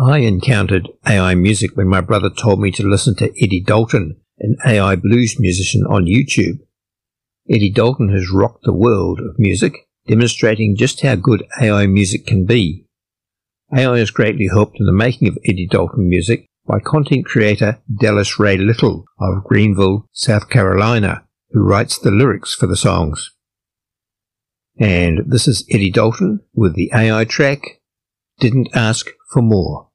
I encountered AI music when my brother told me to listen to Eddie Dalton, an AI blues musician on YouTube. Eddie Dalton has rocked the world of music, demonstrating just how good AI music can be. AI has greatly helped in the making of Eddie Dalton music by content creator Dallas Ray Little of Greenville, South Carolina, who writes the lyrics for the songs. And this is Eddie Dalton with the AI track, Didn't Ask for More.